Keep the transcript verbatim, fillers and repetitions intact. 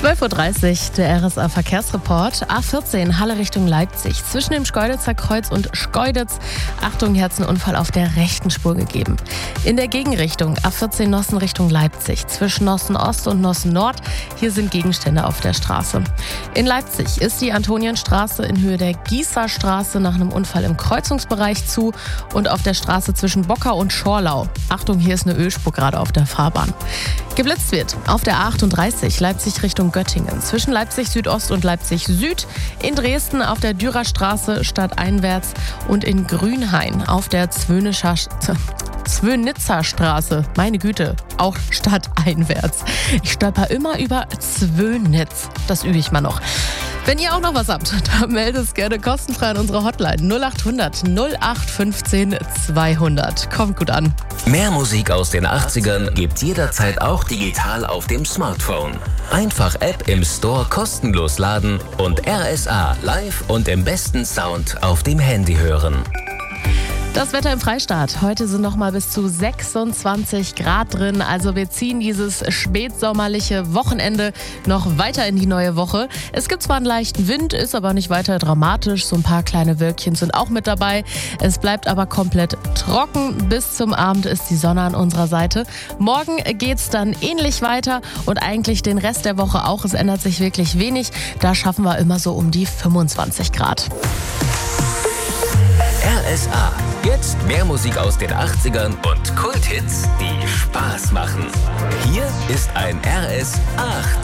zwölf Uhr dreißig, der R S A-Verkehrsreport. A vierzehn, Halle Richtung Leipzig. Zwischen dem Schkeuditzer Kreuz und Schkeuditz. Achtung, hier hat es einen Unfall auf der rechten Spur gegeben. In der Gegenrichtung, A vierzehn Nossen Richtung Leipzig. Zwischen Nossen Ost und Nossen Nord. Hier sind Gegenstände auf der Straße. In Leipzig ist die Antonienstraße in Höhe der Gießerstraße nach einem Unfall im Kreuzungsbereich zu. Und auf der Straße zwischen Bockau und Schorlau. Achtung, hier ist eine Ölspur gerade auf der Fahrbahn. Geblitzt wird auf der A achtunddreißig, Leipzig Richtung Göttingen. Zwischen Leipzig Südost und Leipzig Süd. In Dresden auf der Dürerstraße stadteinwärts und in Grünhain auf der Zwönischer Zwönitzer Straße. Meine Güte, auch stadteinwärts. Ich stolper immer über Zwönitz. Das übe ich mal noch. Wenn ihr auch noch was habt, dann meldet es gerne kostenfrei an unsere Hotline null acht hundert null acht fünfzehn zweihundert. Kommt gut an. Mehr Musik aus den achtzigern gibt's jederzeit auch digital auf dem Smartphone. Einfach App im Store kostenlos laden und R S A live und im besten Sound auf dem Handy hören. Das Wetter im Freistaat. Heute sind noch mal bis zu sechsundzwanzig Grad drin. Also wir ziehen dieses spätsommerliche Wochenende noch weiter in die neue Woche. Es gibt zwar einen leichten Wind, ist aber nicht weiter dramatisch. So ein paar kleine Wölkchen sind auch mit dabei. Es bleibt aber komplett trocken. Bis zum Abend ist die Sonne an unserer Seite. Morgen geht's dann ähnlich weiter und eigentlich den Rest der Woche auch. Es ändert sich wirklich wenig. Da schaffen wir immer so um die fünfundzwanzig Grad. R S A. Jetzt mehr Musik aus den achtzigern und Kulthits, die Spaß machen. Hier ist ein R S A.